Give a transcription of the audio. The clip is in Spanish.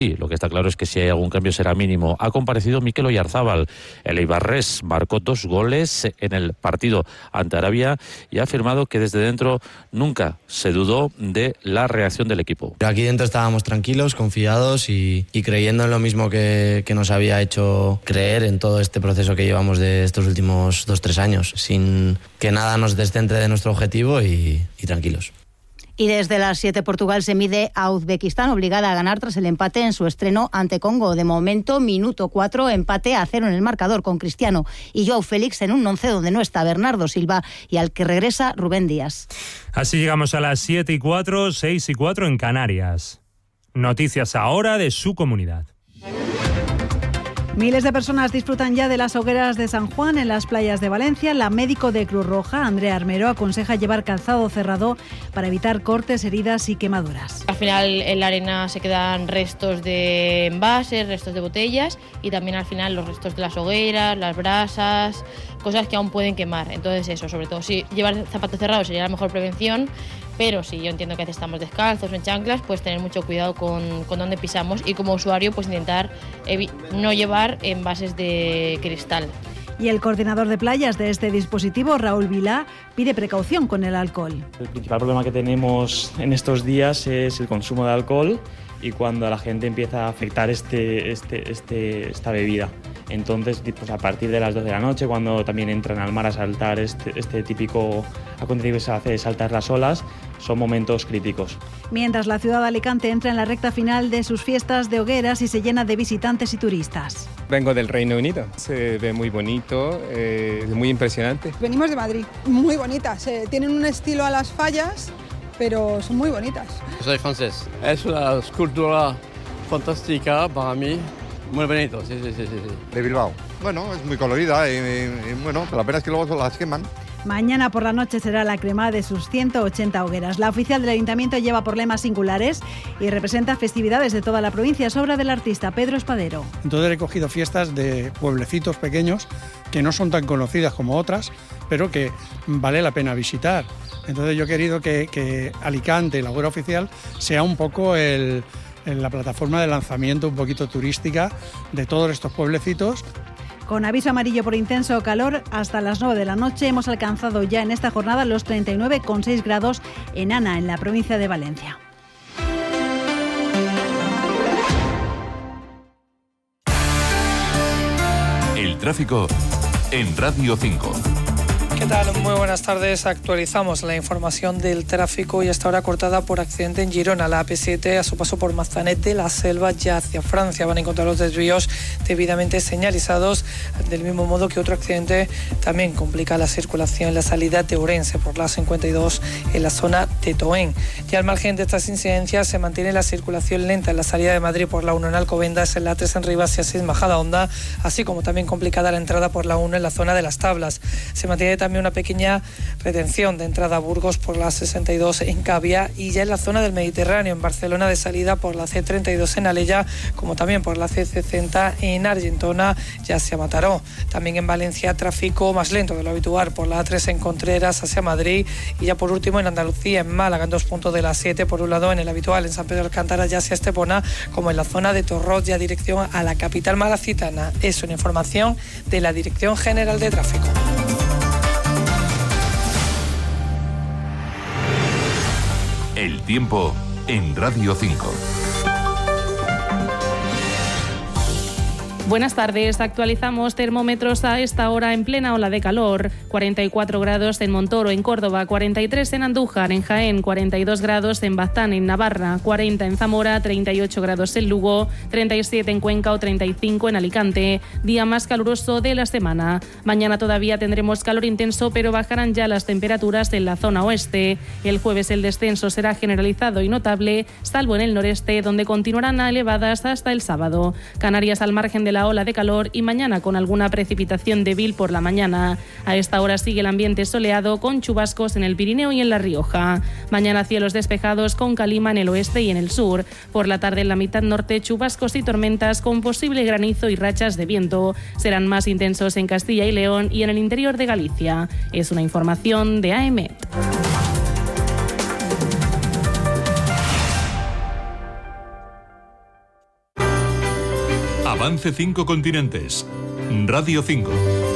Y lo que está claro es que si hay algún cambio será mínimo. Ha comparecido Mikel Oyarzábal. El Eibarrés marcó 2 goles en el partido ante Arabia y ha afirmado que desde dentro nunca se dudó de la reacción del equipo. Aquí dentro estábamos tranquilos, confiados y creyendo en lo mismo que nos había hecho creer en todo este proceso que llevamos de estos últimos 2-3 años, sin que nada nos descentre de nuestro objetivo y tranquilos. Y desde las 7 Portugal se mide a Uzbekistán, obligada a ganar tras el empate en su estreno ante Congo. De momento, minuto 4, empate a 0 en el marcador, con Cristiano y Joao Félix en un 11 donde no está Bernardo Silva y al que regresa Rubén Díaz. Así llegamos a las 7:04, 6:04 en Canarias. Noticias ahora de su comunidad. Miles de personas disfrutan ya de las hogueras de San Juan en las playas de Valencia. La médico de Cruz Roja, Andrea Armero, aconseja llevar calzado cerrado para evitar cortes, heridas y quemaduras. Al final en la arena se quedan restos de envases, restos de botellas y también al final los restos de las hogueras, las brasas, cosas que aún pueden quemar. Entonces eso, sobre todo si llevar zapatos cerrados sería la mejor prevención. Pero sí, yo entiendo que estamos descalzos o en chanclas, pues tener mucho cuidado con dónde pisamos y como usuario pues intentar no llevar envases de cristal. Y el coordinador de playas de este dispositivo, Raúl Vilá, pide precaución con el alcohol. El principal problema que tenemos en estos días es el consumo de alcohol y cuando a la gente empieza a afectar esta bebida. Entonces, pues a partir de las 2 de la noche, cuando también entran al mar a saltar este típico acontecimiento que se hace de saltar las olas, son momentos críticos. Mientras la ciudad de Alicante entra en la recta final de sus fiestas de hogueras y se llena de visitantes y turistas. Vengo del Reino Unido, se ve muy bonito, es muy impresionante. Venimos de Madrid, muy bonitas, tienen un estilo a las fallas, pero son muy bonitas. Soy francés, es una escultura fantástica para mí. Muy bonito, sí. De Bilbao. Bueno, es muy colorida y bueno, la pena es que luego las queman. Mañana por la noche será la crema de sus 180 hogueras. La oficial del Ayuntamiento lleva por lemas singulares y representa festividades de toda la provincia. Es obra del artista Pedro Espadero. Entonces he cogido fiestas de pueblecitos pequeños que no son tan conocidas como otras, pero que vale la pena visitar. Entonces yo he querido que Alicante, la hoguera oficial, sea un poco en la plataforma de lanzamiento un poquito turística de todos estos pueblecitos. Con aviso amarillo por intenso calor, hasta las 9 de la noche hemos alcanzado ya en esta jornada los 39,6 grados en Ana, en la provincia de Valencia. El tráfico en Radio 5. ¿Qué tal? Muy buenas tardes. Actualizamos la información del tráfico y hasta ahora cortada por accidente en Girona. La AP7 a su paso por Mazanet de la Selva ya hacia Francia. Van a encontrar los desvíos debidamente señalizados, del mismo modo que otro accidente también complica la circulación en la salida de Ourense por la 52 en la zona de Toen. Y al margen de estas incidencias se mantiene la circulación lenta en la salida de Madrid por la 1 en Alcobendas, en la 3 en Rivas y 6 Majadahonda, así como también complicada la entrada por la 1 en la zona de Las Tablas. Se mantiene también una pequeña retención de entrada a Burgos por la 62 en Cavia y ya en la zona del Mediterráneo, en Barcelona, de salida por la C32 en Alella, como también por la C60 en Argentona ya hacia Mataró. También en Valencia, tráfico más lento de lo habitual por la A3 en Contreras hacia Madrid y ya por último en Andalucía, en Málaga, en 2 puntos de la 7, por un lado en el habitual en San Pedro de Alcántara ya hacia Estepona, como en la zona de Torroz ya dirección a la capital malacitana. Es una información de la Dirección General de Tráfico. El tiempo en Radio 5. Buenas tardes, actualizamos termómetros a esta hora en plena ola de calor. 44 grados en Montoro, en Córdoba, 43 en Andújar, en Jaén, 42 grados en Baztán, en Navarra, 40 en Zamora, 38 grados en Lugo, 37 en Cuenca o 35 en Alicante. Día más caluroso de la semana. Mañana todavía tendremos calor intenso, pero bajarán ya las temperaturas en la zona oeste. El jueves el descenso será generalizado y notable, salvo en el noreste, donde continuarán elevadas hasta el sábado. Canarias al margen de la ola de calor y mañana con alguna precipitación débil por la mañana. A esta hora sigue el ambiente soleado con chubascos en el Pirineo y en La Rioja. Mañana cielos despejados con calima en el oeste y en el sur. Por la tarde en la mitad norte chubascos y tormentas con posible granizo y rachas de viento. Serán más intensos en Castilla y León y en el interior de Galicia. Es una información de AEMET. Avance 5 continentes. Radio 5.